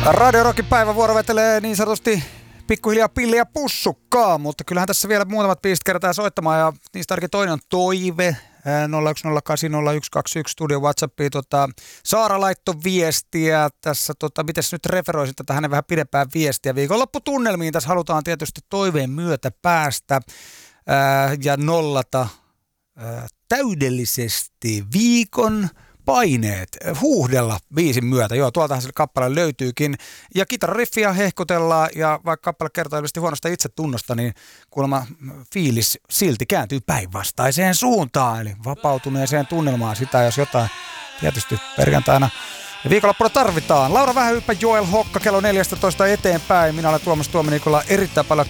Radio Rockin päivävuoro vetelee niin sanotusti pikkuhiljaa pilliä pussukkaa, mutta kyllähän tässä vielä muutamat biisit kerätään soittamaan ja niistä ainakin toinen on Toive. 01080121 studio WhatsAppiin. Saara laittoi viestiä tässä, mites nyt referoisin tätä hänen vähän pidempään viestiä viikonlopputunnelmiin. Tässä halutaan tietysti toiveen myötä päästä ja nollata täydellisesti viikon paineet huuhdella biisin myötä. Joo, tuoltahan sille kappale löytyykin. Ja kitarariffiä hehkutellaan, ja vaikka kappale kertoo ilmeisesti huonosta itsetunnosta, niin kuulemma fiilis silti kääntyy päinvastaiseen suuntaan, eli vapautuneeseen tunnelmaan sitä, jos jotain tietysti perjantaina. Ja viikonloppuna tarvitaan. Laura Vähäyppä, Joel Hokka kello 14 eteenpäin. Minä olen Tuomas Tuomenikolla. Erittäin paljon